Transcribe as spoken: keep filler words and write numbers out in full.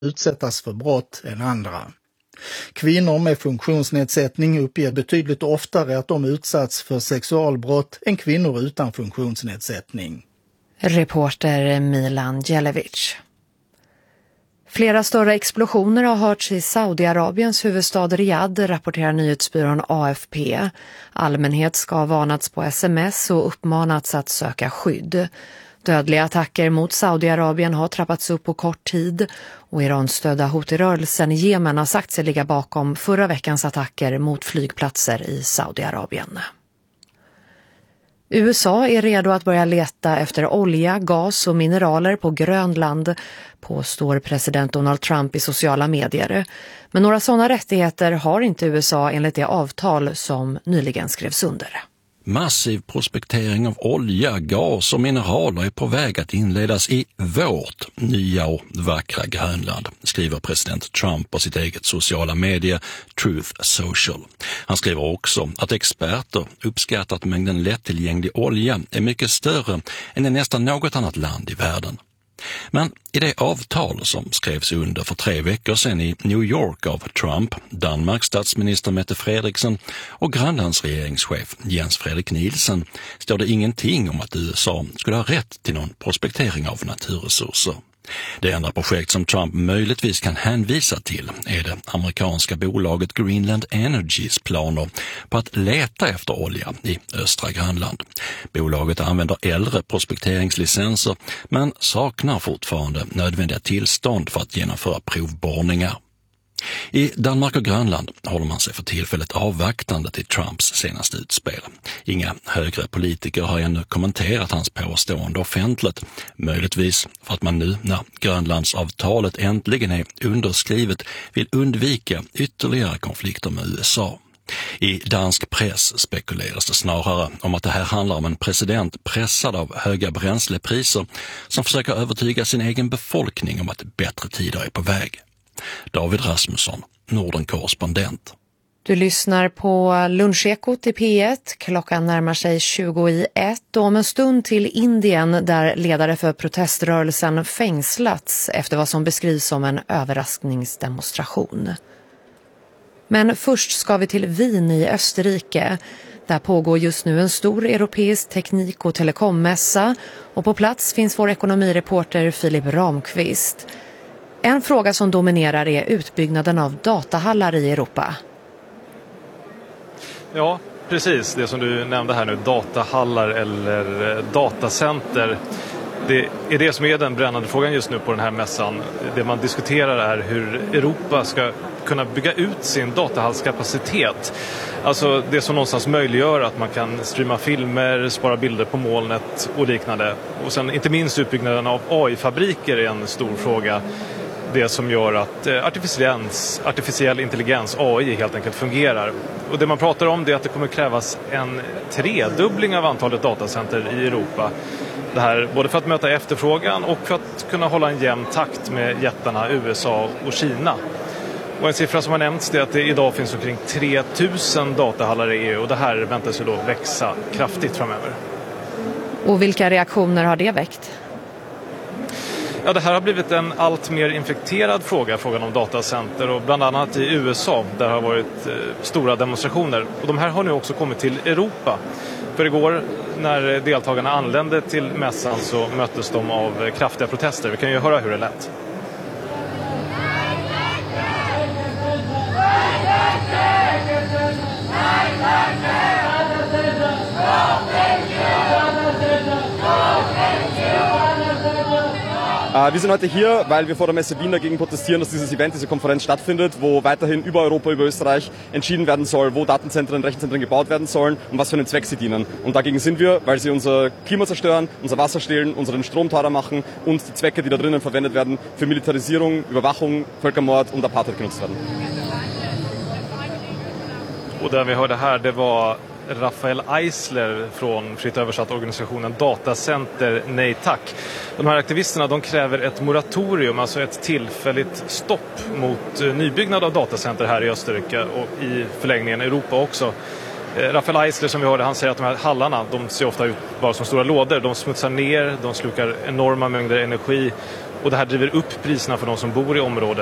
utsättas för brott än andra. Kvinnor med funktionsnedsättning uppger betydligt oftare att de utsatts för sexualbrott än kvinnor utan funktionsnedsättning. Reporter Milan Jelevic. Flera större explosioner har hörts i Saudiarabiens huvudstad Riyadh, rapporterar nyhetsbyrån A F P. Allmänhet ska ha varnats på sms och uppmanats att söka skydd. Dödliga attacker mot Saudiarabien har trappats upp på kort tid och Iran-stödda Houthi-rörelsen i Jemen har sagt sig ligga bakom förra veckans attacker mot flygplatser i Saudiarabien. U S A är redo att börja leta efter olja, gas och mineraler på Grönland, påstår president Donald Trump i sociala medier. Men några sådana rättigheter har inte U S A enligt det avtal som nyligen skrevs under. Massiv prospektering av olja, gas och mineraler är på väg att inledas i vårt nya och vackra Grönland, skriver president Trump på sitt eget sociala medie Truth Social. Han skriver också att experter uppskattar att mängden lättillgänglig olja är mycket större än i nästan något annat land i världen. Men i det avtal som skrevs under för tre veckor sedan i New York av Trump, Danmarks statsminister Mette Frederiksen och Grönlands regeringschef Jens Frederik Nielsen står det ingenting om att U S A skulle ha rätt till någon prospektering av naturresurser. Det enda projekt som Trump möjligtvis kan hänvisa till är det amerikanska bolaget Greenland Energys planer på att leta efter olja i östra Grönland. Bolaget använder äldre prospekteringslicenser men saknar fortfarande nödvändiga tillstånd för att genomföra provborrningar. I Danmark och Grönland håller man sig för tillfället avvaktande till Trumps senaste utspel. Inga högre politiker har ännu kommenterat hans påstående offentligt, möjligtvis för att man nu när Grönlandsavtalet äntligen är underskrivet vill undvika ytterligare konflikter med U S A. I dansk press spekuleras det snarare om att det här handlar om en president pressad av höga bränslepriser som försöker övertyga sin egen befolkning om att bättre tider är på väg. David Rasmusson, Norden-korrespondent. Du lyssnar på Lunchekot i P ett. Klockan närmar sig tjugo i ett och om en stund till Indien där ledare för proteströrelsen fängslats efter vad som beskrivs som en överraskningsdemonstration. Men först ska vi till Wien i Österrike. Där pågår just nu en stor europeisk teknik- och telekommässa och på plats finns vår ekonomireporter Filip Ramqvist. En fråga som dominerar är utbyggnaden av datahallar i Europa. Ja, precis. Det som du nämnde här nu, datahallar eller datacenter. Det är det som är den brännande frågan just nu på den här mässan. Det man diskuterar är hur Europa ska kunna bygga ut sin datahallskapacitet. Alltså det som någonstans möjliggör att man kan streama filmer, spara bilder på molnet och liknande. Och sen inte minst utbyggnaden av A I-fabriker är en stor fråga. Det som gör att artificiell, artificiell intelligens, A I, helt enkelt fungerar. Och det man pratar om är att det kommer krävas en tredubbling av antalet datacenter i Europa. Det här både för att möta efterfrågan och för att kunna hålla en jämn takt med jättarna U S A och Kina. Och en siffra som har nämnts är att det idag finns omkring tre tusen datahallar i E U och det här väntas ju då växa kraftigt framöver. Och vilka reaktioner har det väckt? Ja, det här har blivit en allt mer infekterad fråga, frågan om datacenter, och bland annat i U S A där har varit eh, stora demonstrationer. Och de här har nu också kommit till Europa. För igår när deltagarna anlände till mässan så möttes de av kraftiga protester. Vi kan ju höra hur det lät. Wir sind heute hier, weil wir vor der Messe Wien dagegen protestieren, dass dieses Event, diese Konferenz stattfindet, wo weiterhin über Europa, über Österreich entschieden werden soll, wo Datenzentren, Rechenzentren gebaut werden sollen und was für einen Zweck sie dienen. Und dagegen sind wir, weil sie unser Klima zerstören, unser Wasser stehlen, unseren Strom teurer machen und die Zwecke, die da drinnen verwendet werden, für Militarisierung, Überwachung, Völkermord und Apartheid genutzt werden. Och det vi hörde här, det var Rafael Eisler från fritt översatt organisationen Datacenter Nej Tack. De här aktivisterna de kräver ett moratorium, alltså ett tillfälligt stopp mot nybyggnad av datacenter här i Österrike och i förlängningen Europa också. Rafael Eisler som vi hörde, han säger att de här hallarna de ser ofta ut bara som stora lådor. De smutsar ner, de slukar enorma mängder energi och det här driver upp priserna för de som bor i området.